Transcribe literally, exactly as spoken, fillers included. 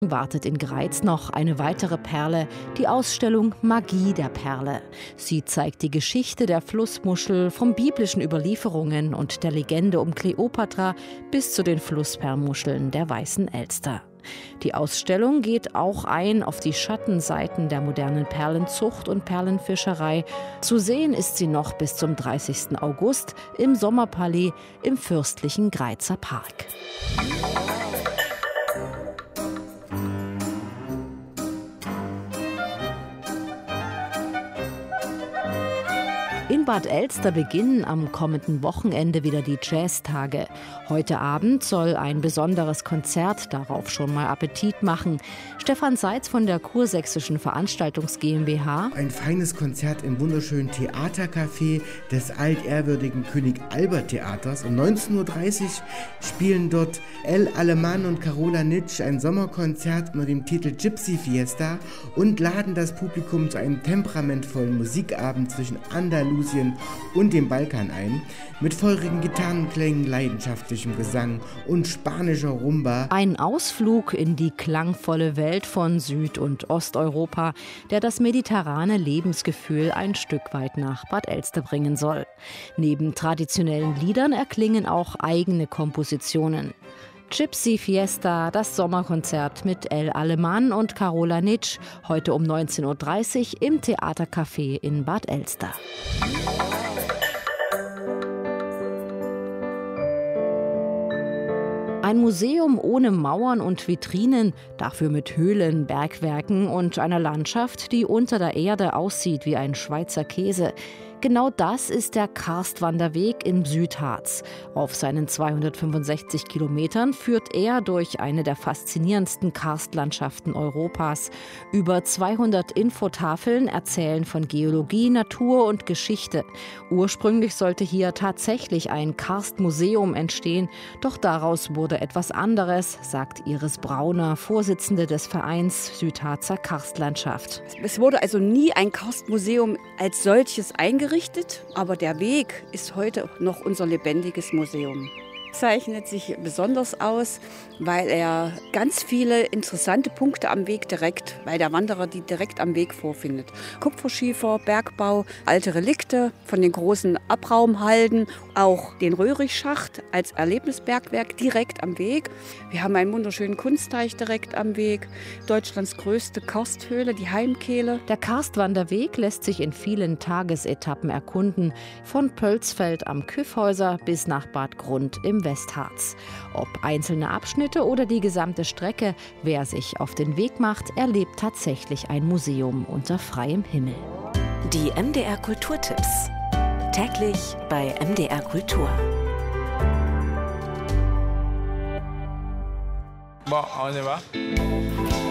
Wartet in Greiz noch eine weitere Perle, die Ausstellung Magie der Perle. Sie zeigt die Geschichte der Flussmuschel von biblischen Überlieferungen und der Legende um Kleopatra bis zu den Flussperlmuscheln der Weißen Elster. Die Ausstellung geht auch ein auf die Schattenseiten der modernen Perlenzucht und Perlenfischerei. Zu sehen ist sie noch bis zum dreißigsten August im Sommerpalais im fürstlichen Greizer Park. In Bad Elster beginnen am kommenden Wochenende wieder die Jazztage. Heute Abend soll ein besonderes Konzert darauf schon mal Appetit machen. Stefan Seitz von der Kursächsischen Veranstaltungs GmbH. Ein feines Konzert im wunderschönen Theatercafé des altehrwürdigen König Albert Theaters. Um neunzehn Uhr dreißig spielen dort El Aleman und Carola Nitsch ein Sommerkonzert unter dem Titel Gypsy Fiesta und laden das Publikum zu einem temperamentvollen Musikabend zwischen Andalusien und dem Balkan ein, mit feurigen Gitarrenklängen, leidenschaftlichem Gesang und spanischer Rumba. Ein Ausflug in die klangvolle Welt von Süd- und Osteuropa, der das mediterrane Lebensgefühl ein Stück weit nach Bad Elster bringen soll. Neben traditionellen Liedern erklingen auch eigene Kompositionen. Gypsy Fiesta, das Sommerkonzert mit El Aleman und Carola Nitsch, heute um neunzehn Uhr dreißig im Theatercafé in Bad Elster. Ein Museum ohne Mauern und Vitrinen, dafür mit Höhlen, Bergwerken und einer Landschaft, die unter der Erde aussieht wie ein Schweizer Käse. Genau das ist der Karstwanderweg im Südharz. Auf seinen zweihundertfünfundsechzig Kilometern führt er durch eine der faszinierendsten Karstlandschaften Europas. Über zweihundert Infotafeln erzählen von Geologie, Natur und Geschichte. Ursprünglich sollte hier tatsächlich ein Karstmuseum entstehen, doch daraus wurde etwas anderes, sagt Iris Brauner, Vorsitzende des Vereins Südharzer Karstlandschaft. Es wurde also nie ein Karstmuseum als solches eingerichtet. Aber der Weg ist heute noch unser lebendiges Museum. Zeichnet sich besonders aus, weil er ganz viele interessante Punkte am Weg direkt, weil der Wanderer die direkt am Weg vorfindet. Kupferschiefer, Bergbau, alte Relikte von den großen Abraumhalden, auch den Röhrichschacht als Erlebnisbergwerk direkt am Weg. Wir haben einen wunderschönen Kunstteich direkt am Weg, Deutschlands größte Karsthöhle, die Heimkehle. Der Karstwanderweg lässt sich in vielen Tagesetappen erkunden, von Pölsfeld am Kyffhäuser bis nach Bad Grund im Westharz. Ob einzelne Abschnitte oder die gesamte Strecke, wer sich auf den Weg macht, erlebt tatsächlich ein Museum unter freiem Himmel. Die M D R Kulturtipps. Täglich bei M D R Kultur. Bon, on y va.